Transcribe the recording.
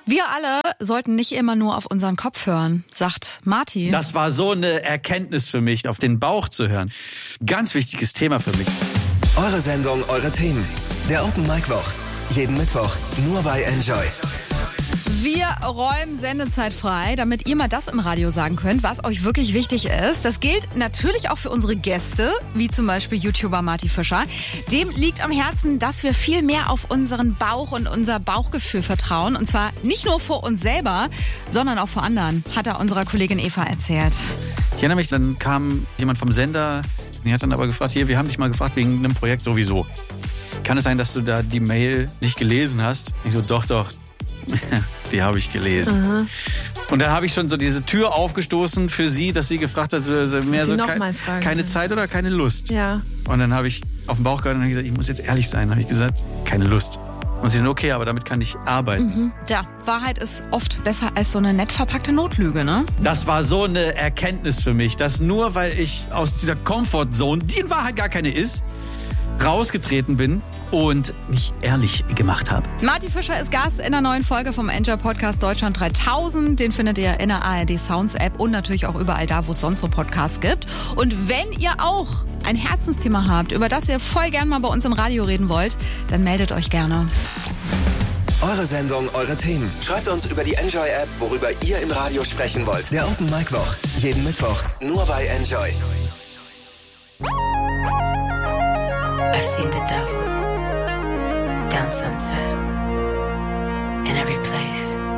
Wir alle sollten nicht immer nur auf unseren Kopf hören, sagt Marty. Das war so eine Erkenntnis für mich, auf den Bauch zu hören. Ganz wichtiges Thema für mich. Eure Sendung, eure Themen. Der Open Mic Woch. Jeden Mittwoch nur bei Enjoy. Wir räumen Sendezeit frei, damit ihr mal das im Radio sagen könnt, was euch wirklich wichtig ist. Das gilt natürlich auch für unsere Gäste, wie zum Beispiel YouTuber Marty Fischer. Dem liegt am Herzen, dass wir viel mehr auf unseren Bauch und unser Bauchgefühl vertrauen. Und zwar nicht nur vor uns selber, sondern auch vor anderen, hat er unserer Kollegin Eva erzählt. Ich erinnere mich, dann kam jemand vom Sender, die hat dann aber gefragt, hier, wir haben dich mal gefragt wegen einem Projekt sowieso. Kann es sein, dass du da die Mail nicht gelesen hast? Ich so, doch. Die habe ich gelesen. Aha. Und dann habe ich schon so diese Tür aufgestoßen für sie, dass sie gefragt hat, mehr so keine Zeit oder keine Lust. Ja. Und dann habe ich auf den Bauch gehört und habe gesagt, ich muss jetzt ehrlich sein. Dann habe ich gesagt, keine Lust. Und sie dann, okay, aber damit kann ich arbeiten. Mhm. Ja, Wahrheit ist oft besser als so eine nett verpackte Notlüge, ne? Das war so eine Erkenntnis für mich, dass nur weil ich aus dieser Comfortzone, die in Wahrheit gar keine ist, rausgetreten bin und mich ehrlich gemacht habe. Marty Fischer ist Gast in einer neuen Folge vom Enjoy Podcast Deutschland 3000. Den findet ihr in der ARD Sounds App und natürlich auch überall da, wo es sonst so Podcasts gibt. Und wenn ihr auch ein Herzensthema habt, über das ihr voll gern mal bei uns im Radio reden wollt, dann meldet euch gerne. Eure Sendung, eure Themen. Schreibt uns über die Enjoy App, worüber ihr im Radio sprechen wollt. Der Open Mic Woch. Jeden Mittwoch nur bei Enjoy. I've seen the devil down Sunset in every place.